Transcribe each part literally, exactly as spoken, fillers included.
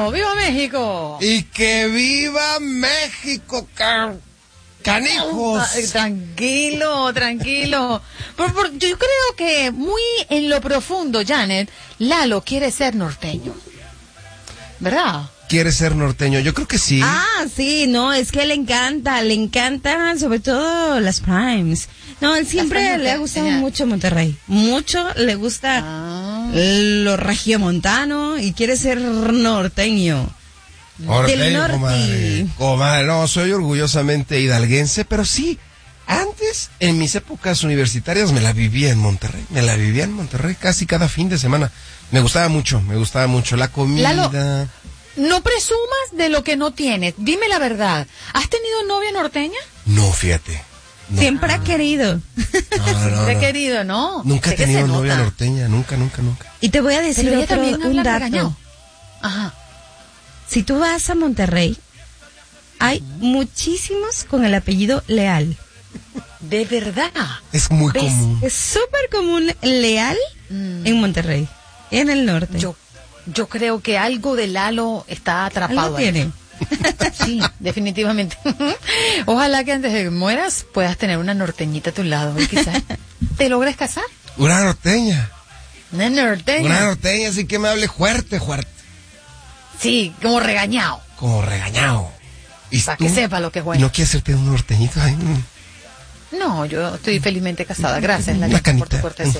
México! ¡Viva México! Y que viva México, can... canijos. Ah, tranquilo, tranquilo. Por, por, yo creo que muy en lo profundo, Janet, Lalo quiere ser norteño. ¿Verdad? ¿Quiere ser norteño? Yo creo que sí. Ah, sí, no, es que le encanta, le encantan sobre todo las primes. No, él siempre le ha gustado mucho Monterrey. Mucho le gusta ah. lo regiomontano y quiere ser norteño. Norteño, del norte. Comadre. Comadre, no, soy orgullosamente hidalguense, pero sí, antes, en mis épocas universitarias, me la vivía en Monterrey. Me la vivía en Monterrey casi cada fin de semana. Me gustaba mucho, me gustaba mucho la comida. Lalo, no presumas de lo que no tienes. Dime la verdad. ¿Has tenido novia norteña? No, fíjate. No. Siempre ha querido. No, no, no, Siempre he no. querido, ¿no? Nunca he tenido novia norteña, nunca, nunca, nunca. Y te voy a decir Pero otro, un dato. Regañado. Ajá. Si tú vas a Monterrey, hay uh-huh. muchísimos con el apellido Leal. ¿De verdad? Es muy ¿Ves? común. Es súper común Leal mm. en Monterrey, en el norte. Yo, yo creo que algo de Lalo está atrapado. ¿Algo tiene? Ahí. Sí, definitivamente. Ojalá que antes de que mueras puedas tener una norteñita a tu lado y quizás te logres casar. Una norteña. Una norteña. Una norteña, así que me hable fuerte, fuerte. Sí, como regañado. Como regañado. Para que sepa lo que es bueno. ¿No quieres hacerte un norteñito? Ay, no, yo estoy felizmente casada. Gracias, la canita, por tu cortesía.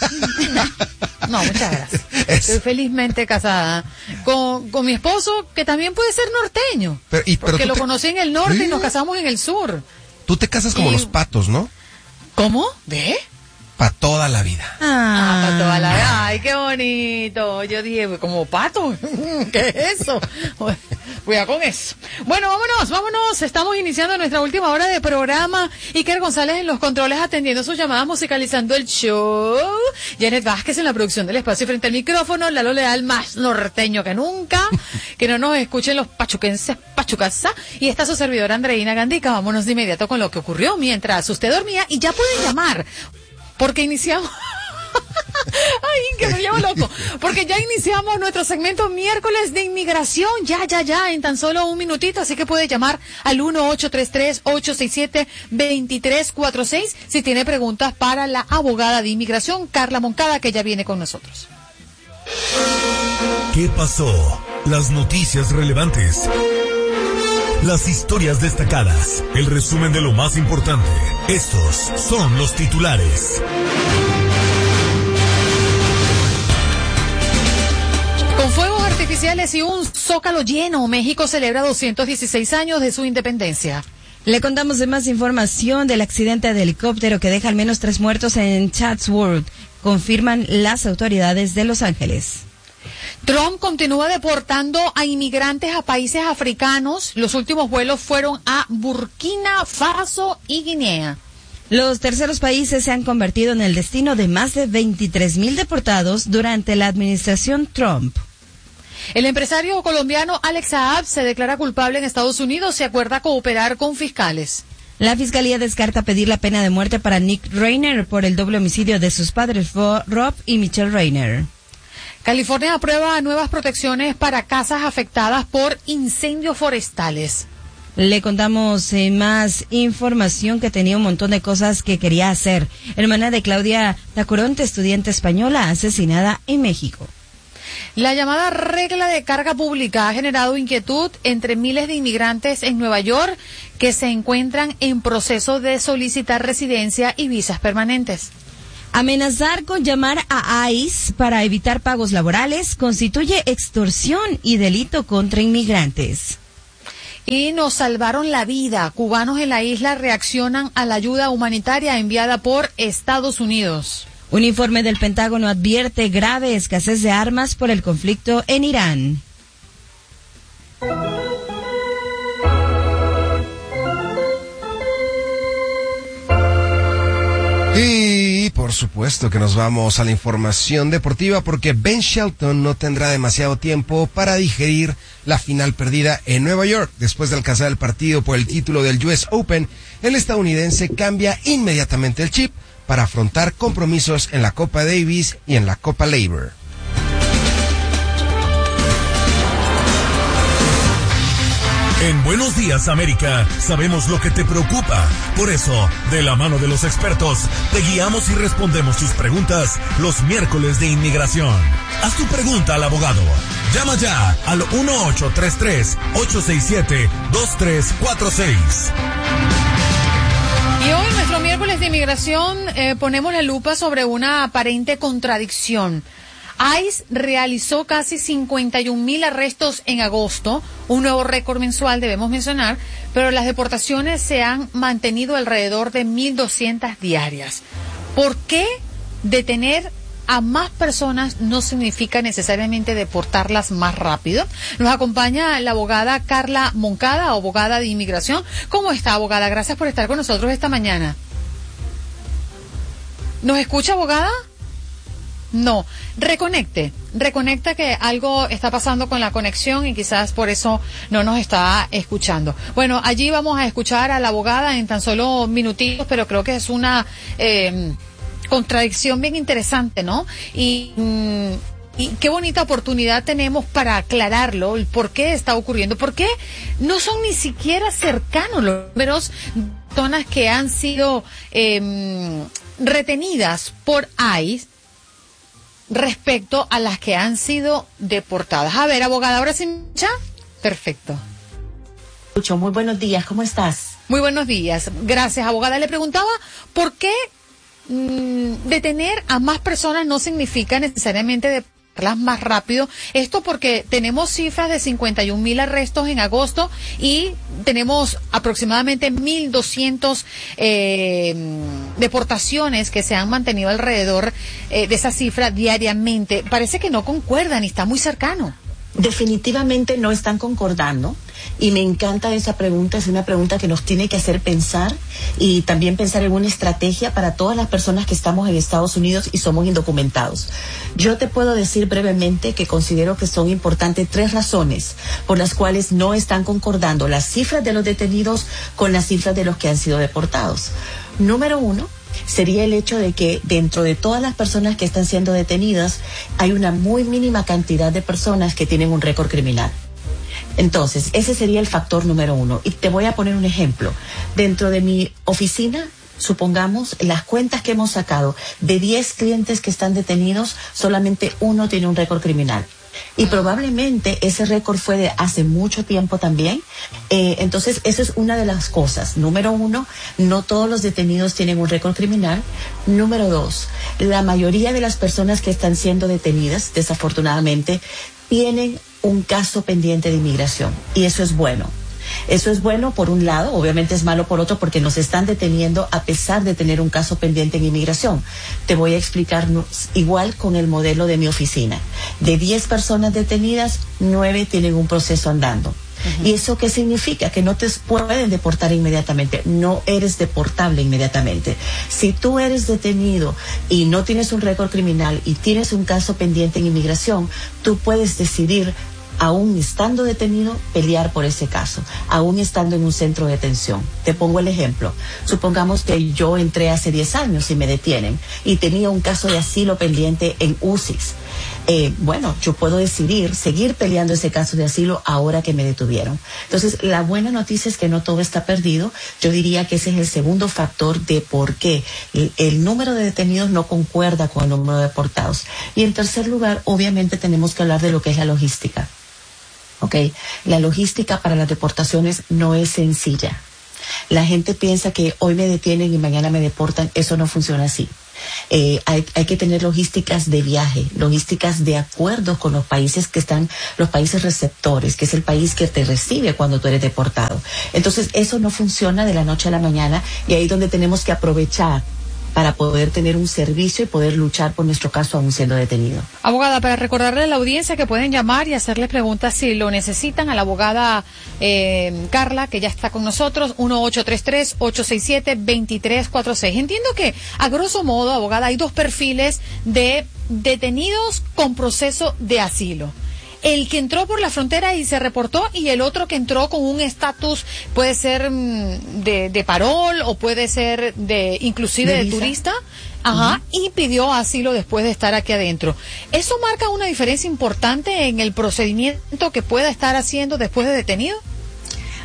No, muchas gracias. Estoy felizmente casada con, con mi esposo, que también puede ser norteño. Pero, y, pero porque lo te... conocí en el norte ¿Sí? y nos casamos en el sur. Tú te casas como y... los patos, ¿no? ¿Cómo? ¿Ve? Para toda la vida. Ah, ah para toda la vida. Ay, qué bonito. Yo dije, como pato. ¿Qué es eso? Cuidado con eso. Bueno, vámonos, vámonos. Estamos iniciando nuestra última hora de programa. Iker González en los controles atendiendo sus llamadas, musicalizando el show. Janet Vázquez en la producción del espacio frente al micrófono. Lalo Leal, más norteño que nunca. Que no nos escuchen los pachuquenses, pachucasa. Y está su servidora Andreina Gandica. Vámonos de inmediato con lo que ocurrió mientras usted dormía. Y ya pueden llamar. Porque iniciamos... Ay, que me llamo loco. Porque ya iniciamos nuestro segmento miércoles de inmigración. Ya, ya, ya, en tan solo un minutito. Así que puede llamar al uno ocho tres tres, ocho seis siete, dos tres cuatro seis si tiene preguntas para la abogada de inmigración, Carla Moncada, que ya viene con nosotros. ¿Qué pasó? Las noticias relevantes. Las historias destacadas, el resumen de lo más importante. Estos son los titulares. Con fuegos artificiales y un zócalo lleno, México celebra doscientos dieciséis años de su independencia. Le contamos de más información del accidente de helicóptero que deja al menos tres muertos en Chatsworth, confirman las autoridades de Los Ángeles. Trump continúa deportando a inmigrantes a países africanos. Los últimos vuelos fueron a Burkina Faso y Guinea. Los terceros países se han convertido en el destino de más de veintitrés mil deportados durante la administración Trump. El empresario colombiano Alex Saab se declara culpable en Estados Unidos y acuerda cooperar con fiscales. La fiscalía descarta pedir la pena de muerte para Nick Reiner por el doble homicidio de sus padres Rob y Michelle Reiner. California aprueba nuevas protecciones para casas afectadas por incendios forestales. Le contamos eh, más información, que tenía un montón de cosas que quería hacer. Hermana de Claudia Tacoronte, estudiante española asesinada en México. La llamada regla de carga pública ha generado inquietud entre miles de inmigrantes en Nueva York que se encuentran en proceso de solicitar residencia y visas permanentes. Amenazar con llamar a ICE para evitar pagos laborales constituye extorsión y delito contra inmigrantes. Y nos salvaron la vida. Cubanos en la isla reaccionan a la ayuda humanitaria enviada por Estados Unidos. Un informe del Pentágono advierte grave escasez de armas por el conflicto en Irán. Y por supuesto que nos vamos a la información deportiva, porque Ben Shelton no tendrá demasiado tiempo para digerir la final perdida en Nueva York. Después de alcanzar el partido por el título del U S Open, el estadounidense cambia inmediatamente el chip para afrontar compromisos en la Copa Davis y en la Copa Labor. En Buenos Días, América, sabemos lo que te preocupa. Por eso, de la mano de los expertos, te guiamos y respondemos tus preguntas los miércoles de inmigración. Haz tu pregunta al abogado. Llama ya al uno ocho tres tres, ocho seis siete, dos tres cuatro seis. Y hoy, nuestro miércoles de inmigración, eh, ponemos la lupa sobre una aparente contradicción. ICE realizó casi cincuenta y un mil arrestos en agosto, un nuevo récord mensual debemos mencionar, pero las deportaciones se han mantenido alrededor de mil doscientas diarias. ¿Por qué detener a más personas no significa necesariamente deportarlas más rápido? Nos acompaña la abogada Carla Moncada, abogada de inmigración. ¿Cómo está, abogada? Gracias por estar con nosotros esta mañana. ¿Nos escucha, abogada? No, reconecte, reconecta que algo está pasando con la conexión y quizás por eso no nos está escuchando. Bueno, allí vamos a escuchar a la abogada en tan solo minutitos, pero creo que es una eh, contradicción bien interesante, ¿no? Y, mm, y qué bonita oportunidad tenemos para aclararlo, el por qué está ocurriendo, por qué no son ni siquiera cercanos los números de personas que han sido eh, retenidas por ICE respecto a las que han sido deportadas. A ver, abogada, ¿ahora sí me escucha? Perfecto. Muy buenos días, ¿cómo estás? Muy buenos días, gracias, abogada. Le preguntaba, ¿por qué mmm, detener a más personas no significa necesariamente deportarlas más rápido? Esto porque tenemos cifras de cincuenta y un mil arrestos en agosto y tenemos aproximadamente mil doscientas eh, deportaciones que se han mantenido alrededor eh, de esa cifra diariamente. Parece que no concuerdan y está muy cercano. Definitivamente no están concordando y me encanta esa pregunta, es una pregunta que nos tiene que hacer pensar y también pensar en una estrategia para todas las personas que estamos en Estados Unidos y somos indocumentados. Yo te puedo decir brevemente que considero que son importantes tres razones por las cuales no están concordando las cifras de los detenidos con las cifras de los que han sido deportados. Número uno, sería el hecho de que dentro de todas las personas que están siendo detenidas hay una muy mínima cantidad de personas que tienen un récord criminal. Entonces, ese sería el factor número uno. Y te voy a poner un ejemplo. Dentro de mi oficina, supongamos, las cuentas que hemos sacado, de diez clientes que están detenidos, solamente uno tiene un récord criminal. Y probablemente ese récord fue de hace mucho tiempo también. Eh, entonces, eso es una de las cosas. Número uno, no todos los detenidos tienen un récord criminal. Número dos, la mayoría de las personas que están siendo detenidas, desafortunadamente, tienen un caso pendiente de inmigración. Y eso es bueno. Eso es bueno por un lado, obviamente es malo por otro porque nos están deteniendo a pesar de tener un caso pendiente en inmigración. Te voy a explicar igual con el modelo de mi oficina. De diez personas detenidas, nueve tienen un proceso andando. Uh-huh. ¿Y eso qué significa? Que no te pueden deportar inmediatamente, no eres deportable inmediatamente. Si tú eres detenido y no tienes un récord criminal y tienes un caso pendiente en inmigración, tú puedes decidir, aún estando detenido, pelear por ese caso, aún estando en un centro de detención. Te pongo el ejemplo. Supongamos que yo entré hace diez años y me detienen y tenía un caso de asilo pendiente en U C I S. Eh, bueno, yo puedo decidir seguir peleando ese caso de asilo ahora que me detuvieron. Entonces, la buena noticia es que no todo está perdido. Yo diría que ese es el segundo factor de por qué el, el número de detenidos no concuerda con el número de deportados. Y en tercer lugar, obviamente tenemos que hablar de lo que es la logística. Okay. La logística para las deportaciones no es sencilla. La gente piensa que hoy me detienen y mañana me deportan. Eso no funciona así. Eh, hay, hay que tener logísticas de viaje, logísticas de acuerdos con los países que están, los países receptores, que es el país que te recibe cuando tú eres deportado. Entonces, eso no funciona de la noche a la mañana y ahí es donde tenemos que aprovechar para poder tener un servicio y poder luchar por nuestro caso aún siendo detenido. Abogada, para recordarle a la audiencia que pueden llamar y hacerle preguntas si lo necesitan a la abogada eh, Carla, que ya está con nosotros, uno ocho tres tres, ocho seis siete, dos tres cuatro seis. Entiendo que, a grosso modo, abogada, hay dos perfiles de detenidos con proceso de asilo. El que entró por la frontera y se reportó y el otro que entró con un estatus, puede ser de, de parol o puede ser de inclusive de, de turista, ajá, uh-huh. y pidió asilo después de estar aquí adentro. ¿Eso marca una diferencia importante en el procedimiento que pueda estar haciendo después de detenido?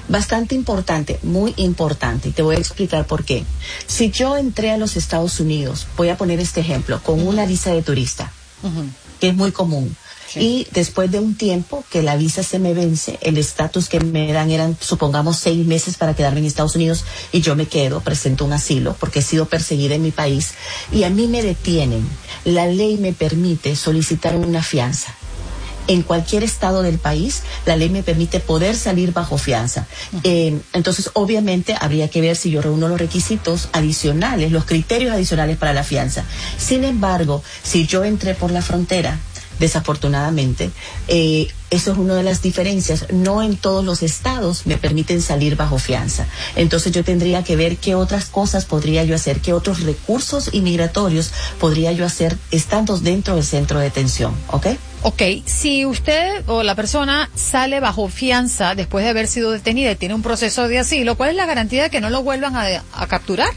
Bastante importante, muy importante, y te voy a explicar por qué. Si yo entré a los Estados Unidos, voy a poner este ejemplo, con uh-huh. una visa de turista, uh-huh. que es muy común, sí. y después de un tiempo que la visa se me vence, el estatus que me dan eran, supongamos, seis meses para quedarme en Estados Unidos, y yo me quedo, presento un asilo, porque he sido perseguida en mi país, y a mí me detienen. La ley me permite solicitar una fianza. En cualquier estado del país, la ley me permite poder salir bajo fianza. Uh-huh. Eh, entonces, obviamente, habría que ver si yo reúno los requisitos adicionales, los criterios adicionales para la fianza. Sin embargo, si yo entré por la frontera, desafortunadamente, eh, eso es una de las diferencias. No en todos los estados me permiten salir bajo fianza. Entonces yo tendría que ver qué otras cosas podría yo hacer, qué otros recursos inmigratorios podría yo hacer estando dentro del centro de detención, ¿ok? Ok, si usted o la persona sale bajo fianza después de haber sido detenida y tiene un proceso de asilo, ¿cuál es la garantía de que no lo vuelvan a, a capturar?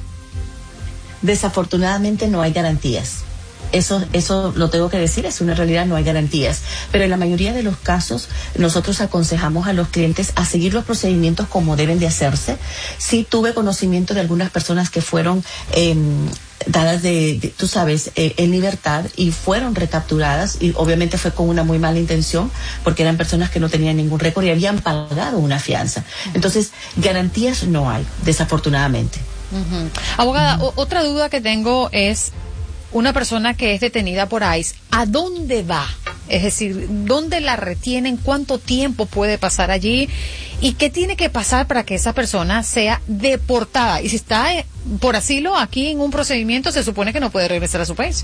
Desafortunadamente no hay garantías. Eso, eso lo tengo que decir, es una realidad, no hay garantías. Pero en la mayoría de los casos, nosotros aconsejamos a los clientes a seguir los procedimientos como deben de hacerse. Sí tuve conocimiento de algunas personas que fueron eh, dadas de, de, tú sabes, eh, en libertad y fueron recapturadas, y obviamente fue con una muy mala intención, porque eran personas que no tenían ningún récord y habían pagado una fianza. Entonces, garantías no hay, desafortunadamente. Uh-huh. Abogada, uh-huh. o, otra duda que tengo es, una persona que es detenida por ICE, ¿a dónde va? Es decir, ¿dónde la retienen? ¿Cuánto tiempo puede pasar allí? ¿Y qué tiene que pasar para que esa persona sea deportada? Y si está por asilo aquí en un procedimiento, se supone que no puede regresar a su país.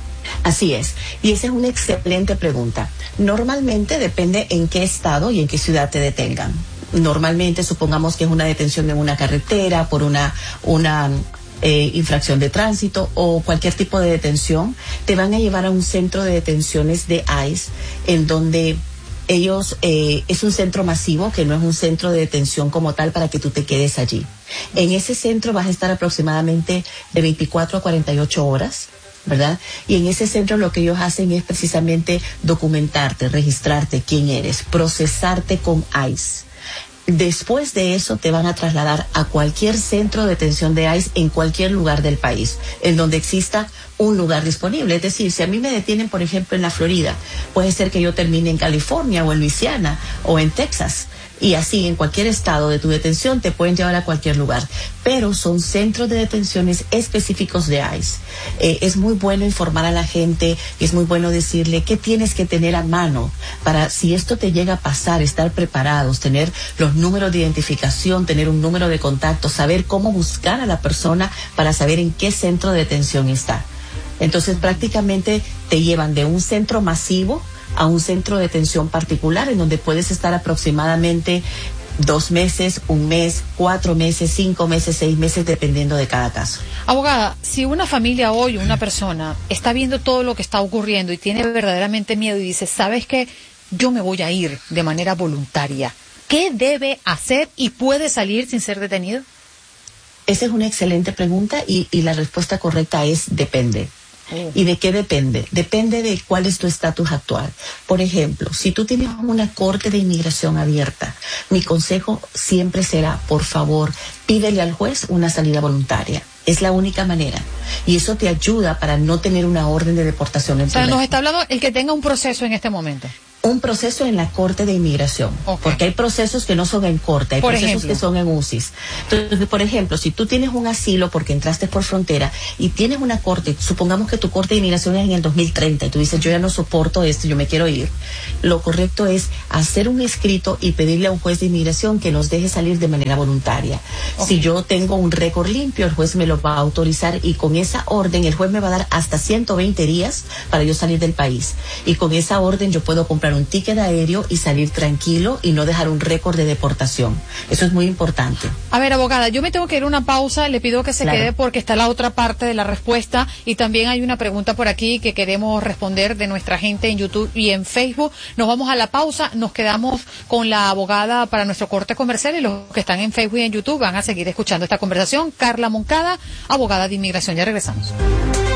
Así es, y esa es una excelente pregunta. Normalmente depende en qué estado y en qué ciudad te detengan. Normalmente, supongamos que es una detención en una carretera por una una Eh, infracción de tránsito o cualquier tipo de detención, te van a llevar a un centro de detenciones de ICE, en donde ellos, eh, es un centro masivo, que no es un centro de detención como tal para que tú te quedes allí. En ese centro vas a estar aproximadamente de veinticuatro a cuarenta y ocho horas, ¿verdad? Y en ese centro lo que ellos hacen es precisamente documentarte, registrarte quién eres, procesarte con ICE. Después de eso te van a trasladar a cualquier centro de detención de ICE en cualquier lugar del país, en donde exista un lugar disponible. Es decir, si a mí me detienen, por ejemplo, en la Florida, puede ser que yo termine en California o en Luisiana o en Texas. Y así, en cualquier estado de tu detención te pueden llevar a cualquier lugar. Pero son centros de detenciones específicos de ICE. Eh, es muy bueno informar a la gente, es muy bueno decirle qué tienes que tener a mano para, si esto te llega a pasar, estar preparados, tener los números de identificación, tener un número de contacto, saber cómo buscar a la persona para saber en qué centro de detención está. Entonces, prácticamente te llevan de un centro masivo a un centro de detención particular, en donde puedes estar aproximadamente dos meses, un mes, cuatro meses, cinco meses, seis meses, dependiendo de cada caso. Abogada, si una familia hoy, una persona, está viendo todo lo que está ocurriendo y tiene verdaderamente miedo y dice, ¿sabes qué? Yo me voy a ir de manera voluntaria, ¿qué debe hacer y puede salir sin ser detenido? Esa es una excelente pregunta y, y la respuesta correcta es depende. ¿Y de qué depende? Depende de cuál es tu estatus actual. Por ejemplo, si tú tienes una corte de inmigración abierta, mi consejo siempre será, por favor, pídele al juez una salida voluntaria. Es la única manera. Y eso te ayuda para no tener una orden de deportación en tu O sea, nos está hablando el que tenga un proceso en este momento. Un proceso en la Corte de Inmigración, okay. Porque hay procesos que no son en corte, hay por procesos ejemplo. que son en U C I S. Entonces, por ejemplo, si tú tienes un asilo porque entraste por frontera y tienes una corte, supongamos que tu Corte de Inmigración es en el dos mil treinta y tú dices, yo ya no soporto esto, yo me quiero ir, lo correcto es hacer un escrito y pedirle a un juez de inmigración que nos deje salir de manera voluntaria. Okay. Si yo tengo un récord limpio, el juez me lo va a autorizar y con esa orden el juez me va a dar hasta ciento veinte días para yo salir del país. Y con esa orden yo puedo comprar un ticket aéreo y salir tranquilo y no dejar un récord de deportación. Eso es muy importante. A ver, abogada, yo me tengo que ir a una pausa, le pido que se claro. quede porque está la otra parte de la respuesta y también hay una pregunta por aquí que queremos responder de nuestra gente en YouTube y en Facebook. Nos vamos a la pausa, nos quedamos con la abogada para nuestro corte comercial y los que están en Facebook y en YouTube van a seguir escuchando esta conversación. Carla Moncada, abogada de inmigración. Ya regresamos.